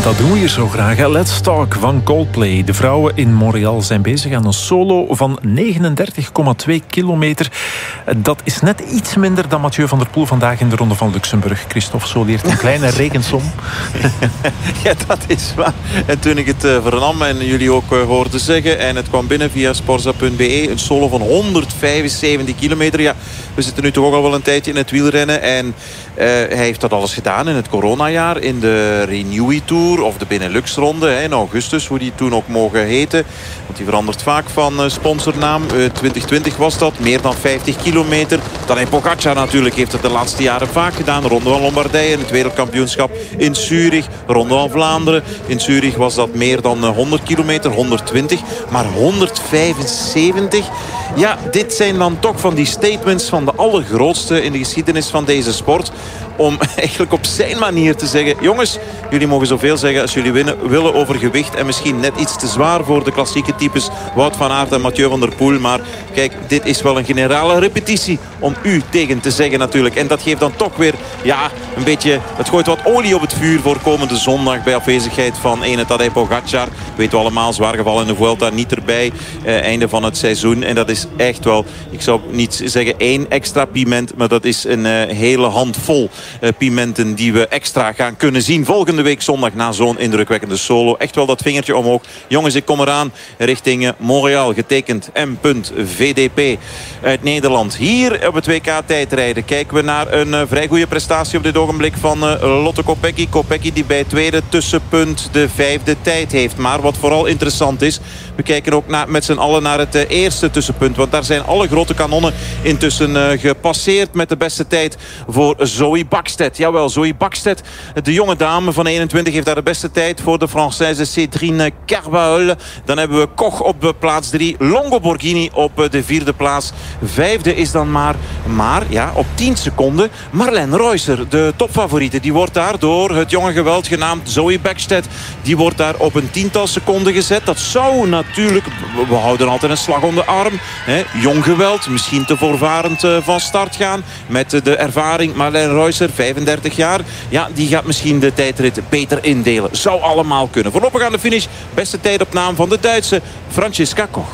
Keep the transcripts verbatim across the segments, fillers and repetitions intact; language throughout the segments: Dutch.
Dat doen we hier zo graag. Let's Talk van Coldplay. De vrouwen in Montreal zijn bezig aan een solo van negenendertig komma twee kilometer. Dat is net iets minder dan Mathieu van der Poel vandaag in de Ronde van Luxemburg. Christophe Solier, een kleine rekensom. Ja, dat is waar. En toen ik het uh, vernam en jullie ook uh, hoorden zeggen, en het kwam binnen via sporza punt b e, een solo van honderdvijfenzeventig kilometer. Ja, we zitten nu toch ook al wel een tijdje in het wielrennen. En uh, hij heeft dat alles gedaan in het coronajaar, in de Renewy Tour of de Benelux-ronde hè, in augustus, hoe die toen ook mogen heten. Want die verandert vaak van uh, sponsornaam. Uh, twintig twintig was dat, meer dan vijftig kilometer. Tadej Pogacar natuurlijk heeft het de laatste jaren vaak gedaan. Ronde van Lombardije, het wereldkampioenschap in Zurich. Ronde van Vlaanderen. In Zurich was dat meer dan honderd kilometer, honderdtwintig. Maar honderdvijfenzeventig... Ja, dit zijn dan toch van die statements van de allergrootste in de geschiedenis van deze sport. Om eigenlijk op zijn manier te zeggen, jongens, jullie mogen zoveel zeggen als jullie winnen, willen over gewicht. En misschien net iets te zwaar voor de klassieke types Wout van Aert en Mathieu van der Poel. Maar kijk, dit is wel een generale repetitie om u tegen te zeggen natuurlijk. En dat geeft dan toch weer, ja, een beetje, het gooit wat olie op het vuur voor komende zondag bij afwezigheid van ene Tadej Pogacar. Weten we allemaal, zwaar geval in de Vuelta, niet erbij. Eh, einde van het seizoen. En dat is echt wel, ik zou niet zeggen één extra piment, maar dat is een uh, hele handvol uh, pimenten die we extra gaan kunnen zien volgende week zondag na zo'n indrukwekkende solo. Echt wel dat vingertje omhoog. Jongens, ik kom eraan richting uh, Montreal, getekend M V D P uit Nederland. Hier op het W K tijdrijden kijken we naar een uh, vrij goede prestatie op dit ogenblik van uh, Lotte Kopecky. Kopecky die bij het tweede tussenpunt de vijfde tijd heeft. Maar wat vooral interessant is, we kijken ook naar, met z'n allen naar het uh, eerste tussenpunt. Want daar zijn alle grote kanonnen intussen uh, gepasseerd met de beste tijd voor Zoe Bakstedt. Jawel, Zoe Bakstedt, de jonge dame van eenentwintig, heeft daar de beste tijd voor de Française Cédrine Carvajal. Dan hebben we Koch op plaats drie, Longo Borghini op de vierde plaats. Vijfde is dan maar, maar ja, op tien seconden Marlene Reusser, de topfavoriete. Die wordt daar door het jonge geweld genaamd Zoe Bakstedt. Die wordt daar op een tiental seconden gezet. Dat zou natuurlijk, we houden altijd een slag om de arm. Hè, jong geweld, misschien te voorvarend uh, van start gaan. Met uh, de ervaring Marlene Reusser, vijfendertig jaar. Ja, die gaat misschien de tijdrit beter indelen. Zou allemaal kunnen. Voorlopig aan de finish, beste tijd op naam van de Duitse Franziska Koch.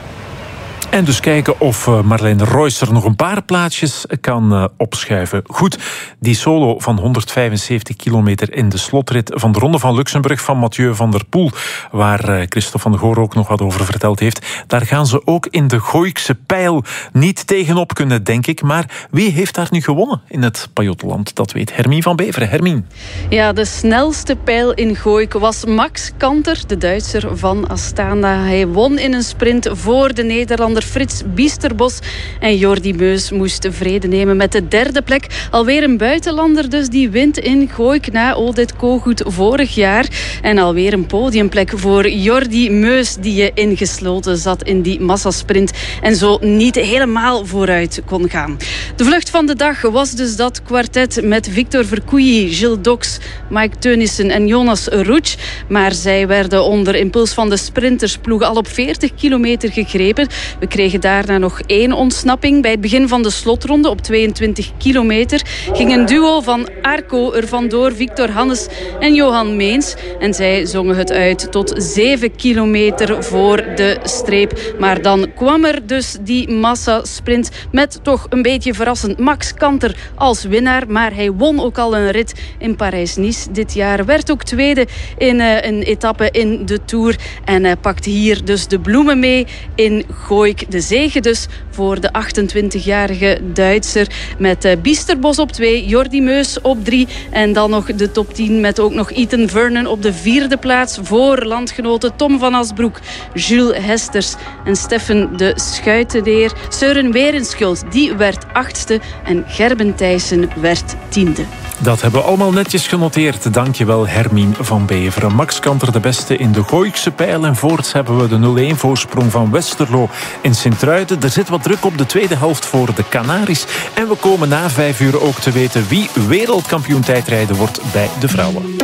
En dus kijken of Marlene Reusser nog een paar plaatsjes kan uh, opschuiven. Goed, die solo van honderdvijfenzeventig kilometer in de slotrit van de Ronde van Luxemburg van Mathieu van der Poel, waar uh, Christophe van der Goor ook nog wat over verteld heeft. Daar gaan ze ook in de Gooikse pijl niet tegenop kunnen, denk ik. Maar wie heeft daar nu gewonnen in het Pajottenland? Dat weet Hermine van Beveren. Hermine. Ja, de snelste pijl in Gooik was Max Kanter, de Duitser van Astana. Hij won in een sprint voor de Nederlander Frits Biesterbos. En Jordi Meus moest vrede nemen met de derde plek. Alweer een buitenlander dus die wint in Gooik na Oded Kogut vorig jaar. En alweer een podiumplek voor Jordi Meus, die ingesloten zat in die massasprint en zo niet helemaal vooruit kon gaan. De vlucht van de dag was dus dat kwartet met Victor Vercouilly, Gilles Dox, Mike Teunissen en Jonas Ruch. Maar zij werden onder impuls van de sprintersploeg al op veertig kilometer gegrepen. We kregen daarna nog één ontsnapping. Bij het begin van de slotronde op tweeëntwintig kilometer ging een duo van Arco er vandoor, Victor Hannes en Johan Meens. En zij zongen het uit tot zeven kilometer voor de streep. Maar dan kwam er dus die massasprint met toch een beetje verrassend Max Kanter als winnaar. Maar hij won ook al een rit in Parijs-Nice dit jaar. Werd ook tweede in uh, een etappe in de Tour. En uh, pakt hier dus de bloemen mee in Gooik. De zege dus voor de achtentwintigjarige Duitser. Met uh, Biesterbos op twee, Jordi Meus op drie. En dan nog de top tien met ook nog Ethan Vernon op de vierde plaats. Voor landgenoten Tom van Asbroek, Jules Hesters en Steffen de Schuitendeer. Søren Werenschuld, die werd achtste. En Gerben Thijssen werd tiende. Dat hebben we allemaal netjes genoteerd. Dankjewel Hermine van Beveren. Max Kanter de beste in de Gooikse pijl. En voorts hebben we de nul-één voorsprong van Westerlo in Sint-Truiden. Er zit wat druk op de tweede helft voor de Canaries. En we komen na vijf uur ook te weten wie wereldkampioen tijdrijden wordt bij de vrouwen.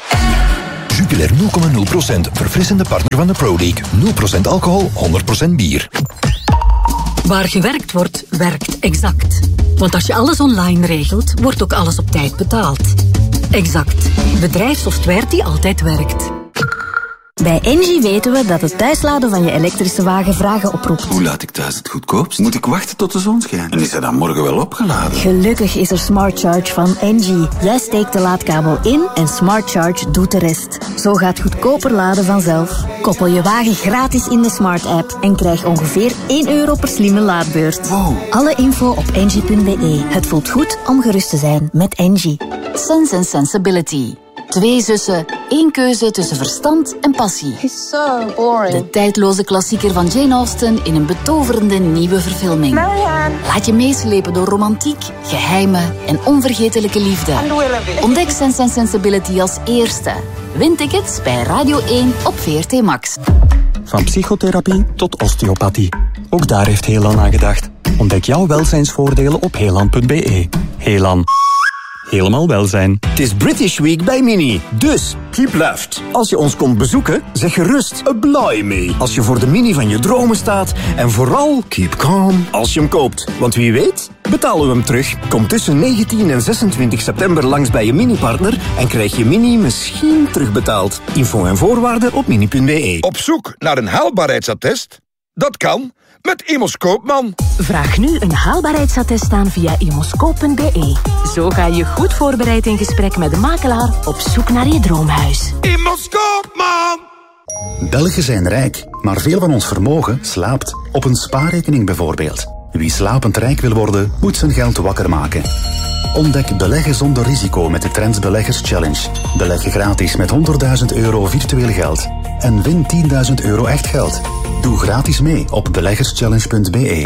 Jupiler nul komma nul procent. Verfrissende partner van de Pro League. nul procent alcohol, honderd procent bier. Waar gewerkt wordt, werkt Exact. Want als je alles online regelt, wordt ook alles op tijd betaald. Exact. Bedrijfssoftware die altijd werkt. Bij Engie weten we dat het thuisladen van je elektrische wagen vragen oproept. Hoe laat ik thuis het goedkoopst? Moet ik wachten tot de zon schijnt? En is hij dan morgen wel opgeladen? Gelukkig is er Smart Charge van Engie. Jij steekt de laadkabel in en Smart Charge doet de rest. Zo gaat goedkoper laden vanzelf. Koppel je wagen gratis in de Smart app en krijg ongeveer één euro per slimme laadbeurt. Wow. Alle info op engie punt be. Het voelt goed om gerust te zijn met Engie. Sense and Sensibility. Twee zussen, één keuze tussen verstand en passie. He's so boring. De tijdloze klassieker van Jane Austen in een betoverende nieuwe verfilming. Marianne. Laat je meeslepen door romantiek, geheimen en onvergetelijke liefde. Ontdek Sense and Sensibility als eerste. Win tickets bij Radio één op V R T Max. Van psychotherapie tot osteopathie. Ook daar heeft Helan aan gedacht. Ontdek jouw welzijnsvoordelen op helan punt be. Helan. Helemaal welzijn. Het is British Week bij Mini. Dus, keep left. Als je ons komt bezoeken, zeg gerust a blimey. Als je voor de Mini van je dromen staat. En vooral, keep calm als je hem koopt. Want wie weet, betalen we hem terug. Kom tussen negentien en zesentwintig september langs bij je Mini-partner en krijg je Mini misschien terugbetaald. Info en voorwaarden op mini punt be. Op zoek naar een haalbaarheidsattest? Dat kan met Immos Koopman. Vraag nu een haalbaarheidsattest aan via immoscoop punt be. Zo ga je goed voorbereid in gesprek met de makelaar op zoek naar je droomhuis. Immos Koopman! Belgen zijn rijk, maar veel van ons vermogen slaapt. Op een spaarrekening bijvoorbeeld. Wie slapend rijk wil worden, moet zijn geld wakker maken. Ontdek beleggen zonder risico met de Trends Beleggers Challenge. Beleggen gratis met honderdduizend euro virtueel geld. En win tienduizend euro echt geld. Doe gratis mee op beleggerschallenge punt be.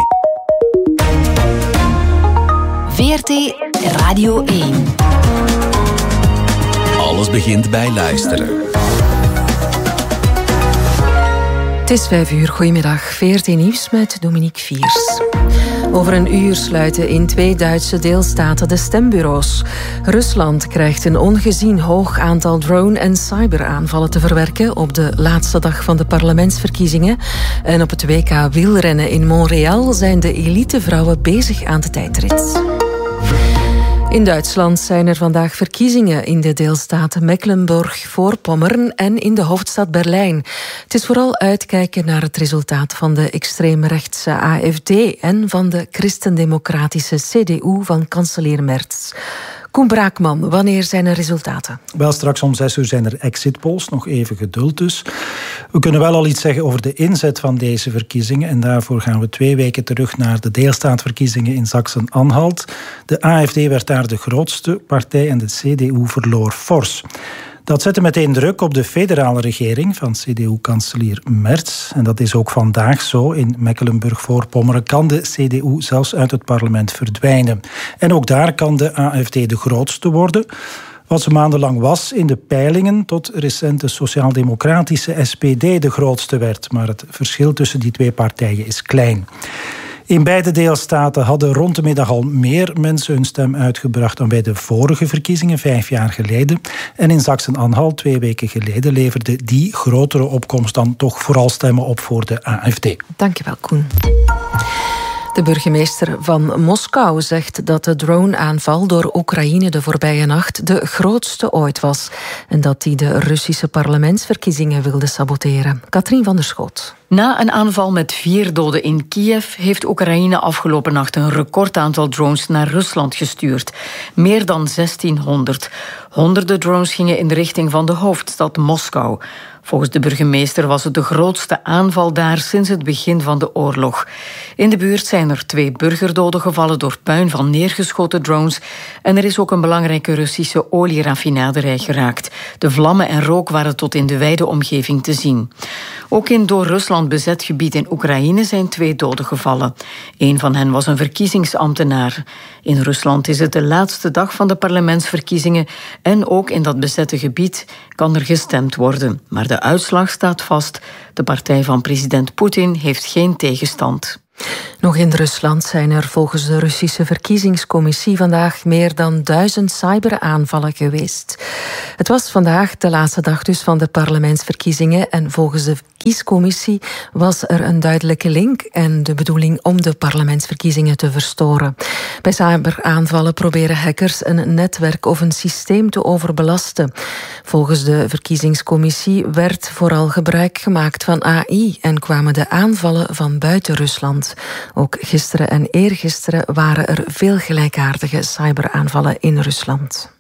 V R T Radio één. Alles begint bij luisteren. Het is vijf uur. Goedemiddag. V R T Nieuws met Dominique Viers. Over een uur sluiten in twee Duitse deelstaten de stembureaus. Rusland krijgt een ongezien hoog aantal drone- en cyberaanvallen te verwerken op de laatste dag van de parlementsverkiezingen. En op het W K wielrennen in Montreal zijn de elitevrouwen bezig aan de tijdrit. In Duitsland zijn er vandaag verkiezingen in de deelstaten Mecklenburg-Voorpommern en in de hoofdstad Berlijn. Het is vooral uitkijken naar het resultaat van de extreemrechtse A F D en van de christendemocratische C D U van kanselier Merz. Koen Braakman, wanneer zijn er resultaten? Wel, straks om zes uur zijn er exit polls. Nog even geduld dus. We kunnen wel al iets zeggen over de inzet van deze verkiezingen. En daarvoor gaan we twee weken terug naar de deelstaatverkiezingen in Sachsen-Anhalt. De A F D werd daar de grootste partij en de C D U verloor fors. Dat zette meteen druk op de federale regering van C D U-kanselier Merz. En dat is ook vandaag zo. In Mecklenburg-Voorpommern kan de C D U zelfs uit het parlement verdwijnen. En ook daar kan de A F D de grootste worden. Wat ze maandenlang was in de peilingen, tot recent de sociaal-democratische S P D de grootste werd. Maar het verschil tussen die twee partijen is klein. In beide deelstaten hadden rond de middag al meer mensen hun stem uitgebracht dan bij de vorige verkiezingen, vijf jaar geleden. En in Sachsen-Anhalt, twee weken geleden, leverde die grotere opkomst dan toch vooral stemmen op voor de A F D. Dankjewel, Koen. De burgemeester van Moskou zegt dat de drone-aanval door Oekraïne de voorbije nacht de grootste ooit was. En dat hij de Russische parlementsverkiezingen wilde saboteren. Katrien van der Schoot. Na een aanval met vier doden in Kiev heeft Oekraïne afgelopen nacht een recordaantal drones naar Rusland gestuurd. Meer dan zestienhonderd. Honderden drones gingen in de richting van de hoofdstad Moskou. Volgens de burgemeester was het de grootste aanval daar sinds het begin van de oorlog. In de buurt zijn er twee burgerdoden gevallen door puin van neergeschoten drones. En er is ook een belangrijke Russische olieraffinaderij geraakt. De vlammen en rook waren tot in de wijde omgeving te zien. Ook in door Rusland bezet gebied in Oekraïne zijn twee doden gevallen. Een van hen was een verkiezingsambtenaar. In Rusland is het de laatste dag van de parlementsverkiezingen en ook in dat bezette gebied kan er gestemd worden. Maar de uitslag staat vast. De partij van president Poetin heeft geen tegenstand. Nog in Rusland zijn er volgens de Russische verkiezingscommissie vandaag meer dan duizend cyberaanvallen geweest. Het was vandaag de laatste dag dus van de parlementsverkiezingen en volgens de kiescommissie was er een duidelijke link en de bedoeling om de parlementsverkiezingen te verstoren. Bij cyberaanvallen proberen hackers een netwerk of een systeem te overbelasten. Volgens de verkiezingscommissie werd vooral gebruik gemaakt van A I en kwamen de aanvallen van buiten Rusland. Ook gisteren en eergisteren waren er veel gelijkaardige cyberaanvallen in Rusland.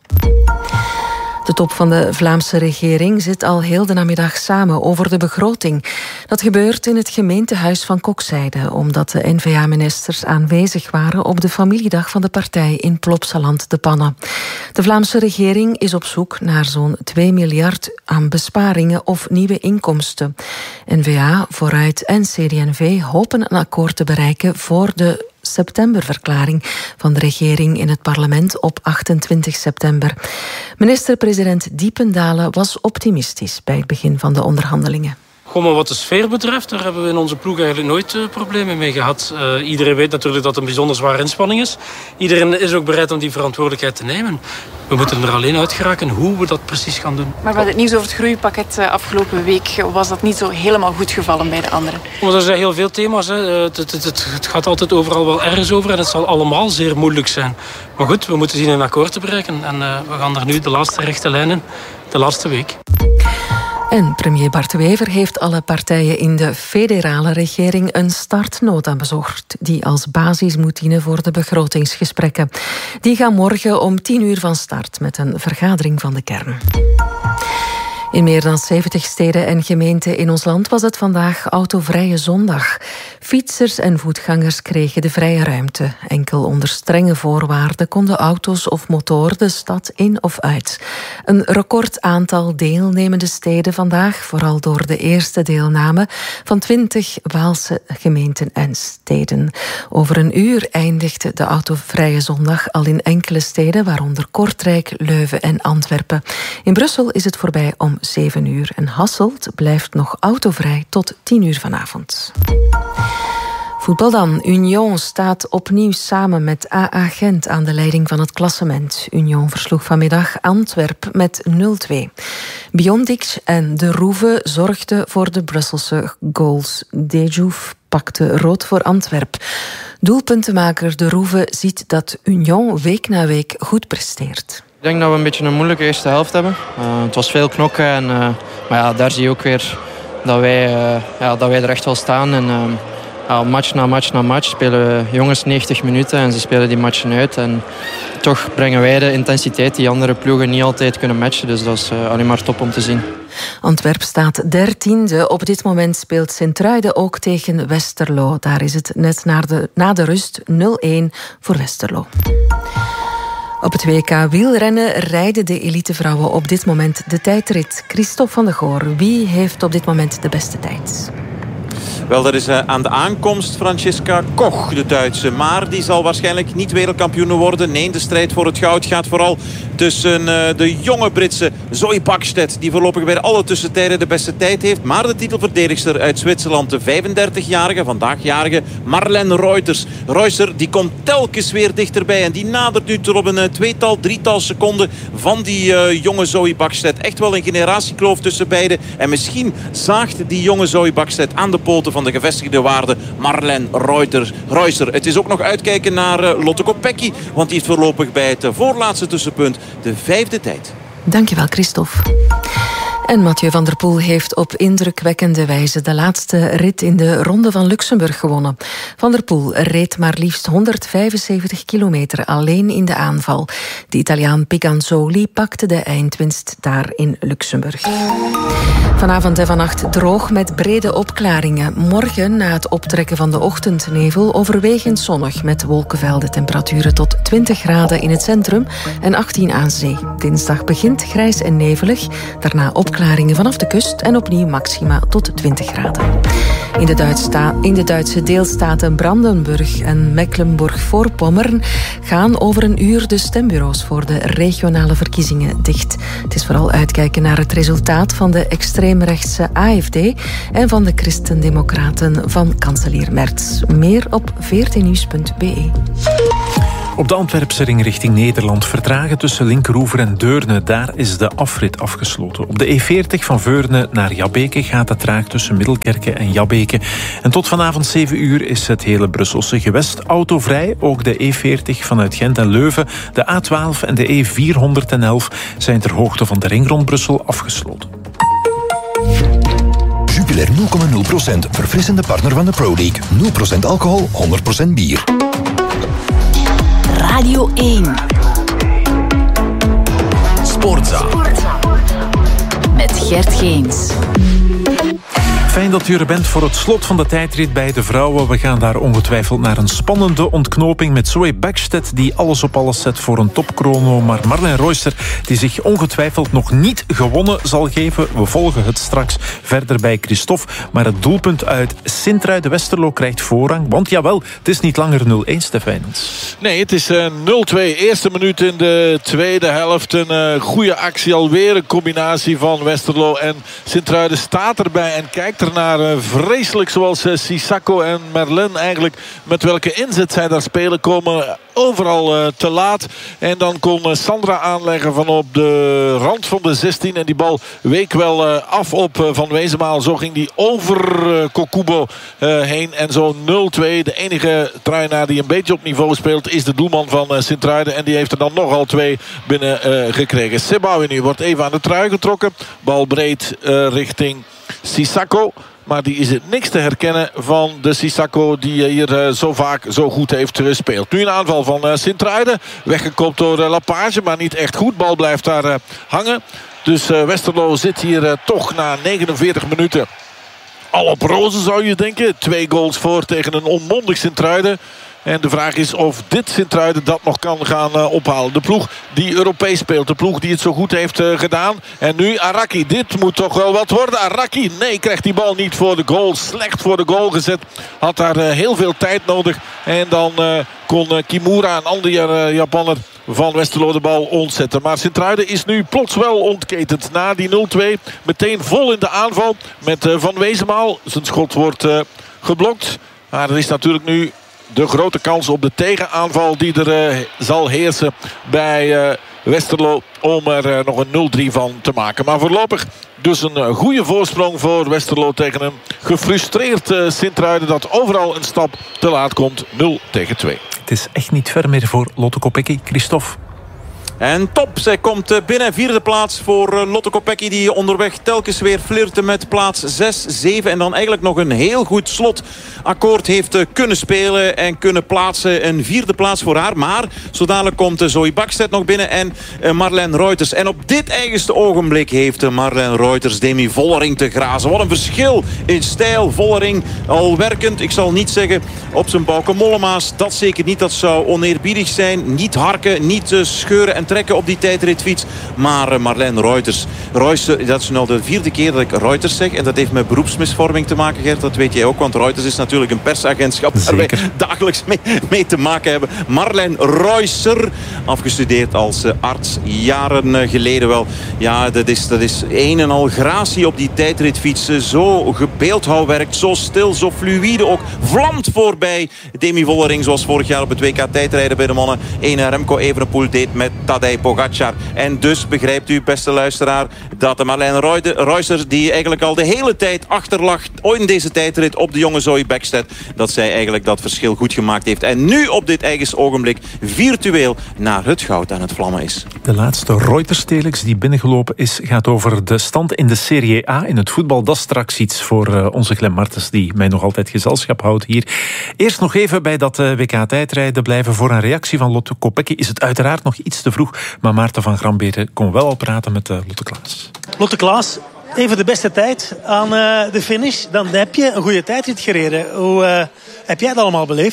De top van de Vlaamse regering zit al heel de namiddag samen over de begroting. Dat gebeurt in het gemeentehuis van Kokzijde, omdat de N V A-ministers aanwezig waren op de familiedag van de partij in Plopsaland de Panne. De Vlaamse regering is op zoek naar zo'n twee miljard aan besparingen of nieuwe inkomsten. N V A, Vooruit en C D en V hopen een akkoord te bereiken voor de septemberverklaring van de regering in het parlement op achtentwintig september. Minister-president Diependalen was optimistisch bij het begin van de onderhandelingen. Gewoon maar wat de sfeer betreft, daar hebben we in onze ploeg eigenlijk nooit uh, problemen mee gehad. Uh, iedereen weet natuurlijk dat het een bijzonder zware inspanning is. Iedereen is ook bereid om die verantwoordelijkheid te nemen. We moeten er alleen uit geraken hoe we dat precies gaan doen. Maar bij het nieuws over het groeipakket uh, afgelopen week was dat niet zo helemaal goed gevallen bij de anderen. Maar er zijn heel veel thema's. Hè. Het, het, het, het gaat altijd overal wel ergens over en het zal allemaal zeer moeilijk zijn. Maar goed, we moeten zien een akkoord te bereiken. En uh, we gaan er nu de laatste rechte lijnen, de laatste week. En premier Bart Wever heeft alle partijen in de federale regering een startnota bezorgd, die als basis moet dienen voor de begrotingsgesprekken. Die gaan morgen om tien uur van start met een vergadering van de kern. In meer dan zeventig steden en gemeenten in ons land was het vandaag autovrije zondag. Fietsers en voetgangers kregen de vrije ruimte. Enkel onder strenge voorwaarden konden auto's of motoren de stad in of uit. Een record aantal deelnemende steden vandaag, vooral door de eerste deelname van twintig Waalse gemeenten en steden. Over een uur eindigde de autovrije zondag al in enkele steden, waaronder Kortrijk, Leuven en Antwerpen. In Brussel is het voorbij om zeven uur en Hasselt blijft nog autovrij tot tien uur vanavond. Voetbal dan. Union staat opnieuw samen met A A Gent aan de leiding van het klassement. Union versloeg vanmiddag Antwerp met nul twee. Biondic en De Roeve zorgden voor de Brusselse goals. Dejouf pakte rood voor Antwerp. Doelpuntenmaker De Roeve ziet dat Union week na week goed presteert. Ik denk dat we een beetje een moeilijke eerste helft hebben. Uh, het was veel knokken. En, uh, maar ja, daar zie je ook weer dat wij, uh, ja, dat wij er echt wel staan. En, uh, ja, match na match na match spelen jongens negentig minuten en ze spelen die matchen uit. En toch brengen wij de intensiteit die andere ploegen niet altijd kunnen matchen. Dus dat is uh, alleen maar top om te zien. Antwerp staat dertiende. Op dit moment speelt Sint-Truiden ook tegen Westerlo. Daar is het net na de, na de rust nul een voor Westerlo. Op het W K wielrennen rijden de elitevrouwen op dit moment de tijdrit. Christophe van der Goor, wie heeft op dit moment de beste tijd? Wel, dat is uh, aan de aankomst Francesca Koch, de Duitse. Maar die zal waarschijnlijk niet wereldkampioen worden. Nee, de strijd voor het goud gaat vooral tussen uh, de jonge Britse Zoe Bäckstedt, die voorlopig bij alle tussentijden de beste tijd heeft. Maar de titelverdedigster uit Zwitserland, de vijfendertigjarige, vandaagjarige Marlene Reuters. Reuters die komt telkens weer dichterbij. En die nadert nu tot op een uh, tweetal, drietal seconden van die uh, jonge Zoe Bäckstedt. Echt wel een generatiekloof tussen beiden. En misschien zaagt die jonge Zoe Bäckstedt aan de poten van de gevestigde waarde Marlene Reuters. Reuters. Het is ook nog uitkijken naar uh, Lotte Kopecky, want die heeft voorlopig bij het uh, voorlaatste tussenpunt de vijfde tijd. Dankjewel, Christophe. En Mathieu van der Poel heeft op indrukwekkende wijze de laatste rit in de Ronde van Luxemburg gewonnen. Van der Poel reed maar liefst honderdvijfenzeventig kilometer alleen in de aanval. De Italiaan Piganzoli pakte de eindwinst daar in Luxemburg. Vanavond en vannacht droog met brede opklaringen. Morgen, na het optrekken van de ochtendnevel, overwegend zonnig met wolkenvelden. Temperaturen tot twintig graden in het centrum en achttien aan zee. Dinsdag begint grijs en nevelig, daarna opklaringen opklaringen vanaf de kust en opnieuw maxima tot twintig graden. In de, Duitsta- in de Duitse deelstaten Brandenburg en Mecklenburg-Voorpommern gaan over een uur de stembureaus voor de regionale verkiezingen dicht. Het is vooral uitkijken naar het resultaat van de extreemrechtse A F D en van de Christendemocraten van kanselier Merz. Meer op veertien nieuws punt b e. Op de Antwerpse ring richting Nederland vertragen tussen Linkeroever en Deurne. Daar is de afrit afgesloten. Op de E veertig van Veurne naar Jabbeke gaat het traag tussen Middelkerke en Jabbeke. En tot vanavond zeven uur is het hele Brusselse gewest autovrij. Ook de E veertig vanuit Gent en Leuven, de A twaalf en de E vierhonderdelf zijn ter hoogte van de ring rond Brussel afgesloten. Jupiler nul komma nul procent, verfrissende partner van de Pro League. nul procent alcohol, honderd procent bier. Radio één. Sportza. Met Gert Geens. Fijn dat u er bent voor het slot van de tijdrit bij de vrouwen. We gaan daar ongetwijfeld naar een spannende ontknoping met Zoe Bäckstedt die alles op alles zet voor een topchrono. Maar Marlijn Royster die zich ongetwijfeld nog niet gewonnen zal geven. We volgen het straks verder bij Christophe. Maar het doelpunt uit Sint-Truiden-Westerlo krijgt voorrang. Want jawel, het is niet langer nul één, Stefijnens. Nee, het is uh, nul twee. Eerste minuut in de tweede helft. Een uh, goede actie alweer. Een combinatie van Westerlo en Sint-Truiden staat erbij en kijkt ernaar. Uh, vreselijk zoals uh, Sissako en Merlin eigenlijk met welke inzet zij daar spelen komen overal uh, te laat. En dan kon uh, Sandra aanleggen van op de rand van de zestien. En die bal week wel uh, af op uh, Van Wezenmaal. Zo ging die over uh, Kokubo uh, heen. En zo nul twee. De enige Truinaar die een beetje op niveau speelt is de doelman van uh, Sint-Truiden. En die heeft er dan nogal twee binnen uh, gekregen. Sebawi nu wordt even aan de trui getrokken. Bal breed uh, richting Sissako. Maar die is het niks te herkennen van de Sissako die hier uh, zo vaak zo goed heeft gespeeld. Nu een aanval van uh, Sint-Truiden. Weggekopt door uh, Lapage, maar niet echt goed. Bal blijft daar uh, hangen. Dus uh, Westerlo zit hier uh, toch na negenenveertig minuten al op rozen, zou je denken. Twee goals voor tegen een onmondig Sint-Truiden. En de vraag is of dit Sint-Truiden dat nog kan gaan uh, ophalen. De ploeg die Europees speelt. De ploeg die het zo goed heeft uh, gedaan. En nu Araki. Dit moet toch wel wat worden. Araki, nee, krijgt die bal niet voor de goal. Slecht voor de goal gezet. Had daar uh, heel veel tijd nodig. En dan uh, kon uh, Kimura, een andere uh, Japanner van Westerlo, de bal ontzetten. Maar Sint-Truiden is nu plots wel ontketend. Na die nul twee meteen vol in de aanval met uh, Van Wezenmaal. Zijn schot wordt uh, geblokt. Maar er is natuurlijk nu de grote kans op de tegenaanval die er uh, zal heersen bij uh, Westerlo om er uh, nog een nul drie van te maken. Maar voorlopig dus een uh, goede voorsprong voor Westerlo tegen een gefrustreerd uh, Sint-Truiden dat overal een stap te laat komt. nul tegen twee. Het is echt niet ver meer voor Lotte Kopecky. Christophe. En top, zij komt binnen. Vierde plaats voor Lotte Kopecky die onderweg telkens weer flirte met plaats zes, zeven. En dan eigenlijk nog een heel goed slotakkoord heeft kunnen spelen en kunnen plaatsen. Een vierde plaats voor haar. Maar zo dadelijk komt Zoe Bäckstedt nog binnen en Marlijn Reuters. En op dit eigenste ogenblik heeft Marlijn Reuters Demi Vollering te grazen. Wat een verschil in stijl. Vollering al werkend, ik zal niet zeggen op zijn Bauke Mollema's. Dat zeker niet, dat zou oneerbiedig zijn. Niet harken, niet scheuren en trekken op die tijdritfiets. Maar Marlijn Reuters. Reuters, dat is nu al de vierde keer dat ik Reuters zeg. En dat heeft met beroepsmisvorming te maken, Gert. Dat weet jij ook. Want Reuters is natuurlijk een persagentschap waar wij dagelijks mee, mee te maken hebben. Marlijn Reutser, afgestudeerd als arts jaren geleden wel. Ja, dat is, dat is een en al gratie op die tijdritfiets. Zo gebeeldhouwwerk, zo stil, zo fluïde ook. Vlamt voorbij Demi Vollering, zoals vorig jaar op het W K tijdrijden bij de mannen. Ene Remco Evenepoel deed met Tadej Pogacar. En dus begrijpt u, beste luisteraar, dat de Marlijn Reuters, die eigenlijk al de hele tijd achterlag in deze tijdrit op de jonge Zoe Bäckstedt, dat zij eigenlijk dat verschil goed gemaakt heeft. En nu op dit eigen ogenblik virtueel naar het goud aan het vlammen is. De laatste Reuters-telex die binnengelopen is, gaat over de stand in de Serie A in het voetbal. Dat is straks iets voor uh, onze Glenn Martens, die mij nog altijd gezelschap houdt hier. Eerst nog even bij dat uh, W K tijdrijden blijven. Voor een reactie van Lotte Kopecky is het uiteraard nog iets te vroeg, maar Maarten van Gramberen kon wel al praten met uh, Lotte Klaas. Lotte Klaas, even de beste tijd aan uh, de finish. Dan heb je een goede tijdrit gereden. Hoe uh, heb jij het allemaal beleefd?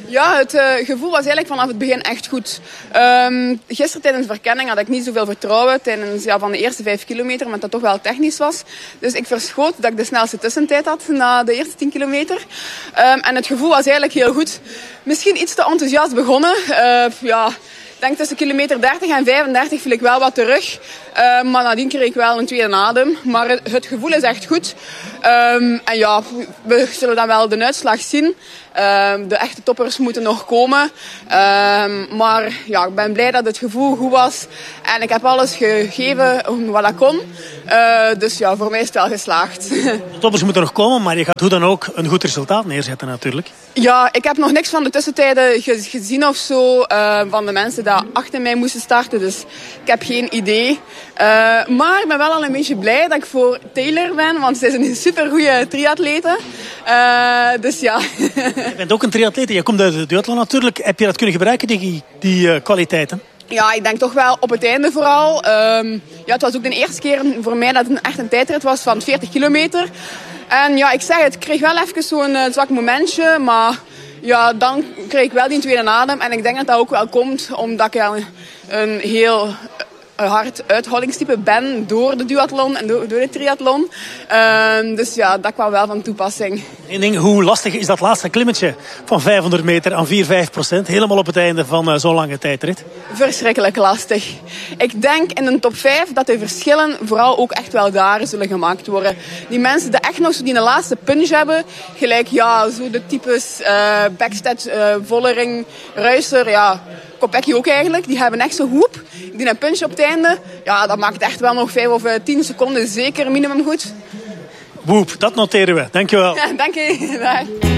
Ja, het uh, gevoel was eigenlijk vanaf het begin echt goed. Um, gisteren tijdens de verkenning had ik niet zoveel vertrouwen tijdens ja, van de eerste vijf kilometer, omdat dat toch wel technisch was. Dus ik verschoot dat ik de snelste tussentijd had na de eerste tien kilometer. Um, en het gevoel was eigenlijk heel goed. Misschien iets te enthousiast begonnen. Uh, ja... Ik denk tussen kilometer dertig en vijfendertig viel ik wel wat terug. Uh, maar nadien kreeg ik wel een tweede adem. Maar het, het gevoel is echt goed. Um, en ja, we zullen dan wel de uitslag zien. Um, de echte toppers moeten nog komen. Um, maar ja, ik ben blij dat het gevoel goed was. En ik heb alles gegeven wat ik kon. Uh, dus ja, voor mij is het wel geslaagd. De toppers moeten nog komen, maar je gaat hoe dan ook een goed resultaat neerzetten natuurlijk. Ja, ik heb nog niks van de tussentijden gezien of zo. Uh, van de mensen die achter mij moesten starten. Dus ik heb geen idee. Uh, maar ik ben wel al een beetje blij dat ik voor Taylor ben. Want zij is een supergoeie triatlete. Uh, dus ja. Je bent ook een triatlete. Je komt uit de duathlon natuurlijk. Heb je dat kunnen gebruiken, die, die uh, kwaliteiten? Ja, ik denk toch wel op het einde vooral. Um, ja, het was ook de eerste keer voor mij dat het een, echt een tijdrit was van veertig kilometer. En ja, ik zeg het, ik kreeg wel even zo'n uh, zwak momentje. Maar ja, dan kreeg ik wel die tweede adem. En ik denk dat dat ook wel komt omdat ik een, een heel hard uithoudingstype ben door de duathlon en door, door de triathlon. Uh, dus ja, dat kwam wel van toepassing. Eén ding, hoe lastig is dat laatste klimmetje van vijfhonderd meter aan vier, vijf procent? Helemaal op het einde van uh, zo'n lange tijdrit. Verschrikkelijk lastig. Ik denk in een top vijf dat de verschillen vooral ook echt wel daar zullen gemaakt worden. Die mensen die echt nog zo die een laatste punch hebben, gelijk ja, zo de types uh, Backstedt, uh, Vollering, Ruijser, ja, Kopecky ook eigenlijk, die hebben echt zo'n hoep, die een punch op het einde, ja, dat maakt echt wel nog vijf of tien seconden zeker minimum goed. Woep, dat noteren we. Dankjewel. Ja, dank je. Dag.